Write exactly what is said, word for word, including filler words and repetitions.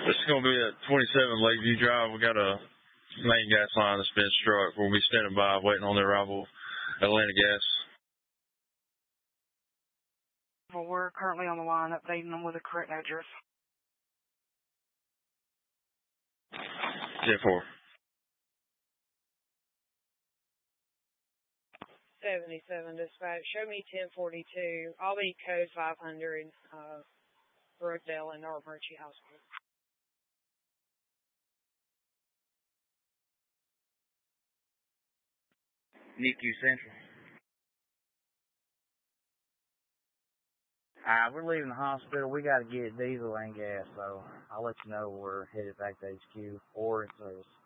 This is going to be at twenty-seven Lakeview Drive. We got a main gas line that's been struck. We'll be standing by waiting on the arrival of Atlanta Gas. Well, we're currently on the line updating them with the correct address. ten four. seventy-seven dispatch. Show me ten forty-two. I'll be code five hundred, uh, Brookdale and North Murchie Hospital. N I C U Central. Alright, we're leaving the hospital. We got to get diesel and gas, so I'll let you know we're headed back to H Q or in service.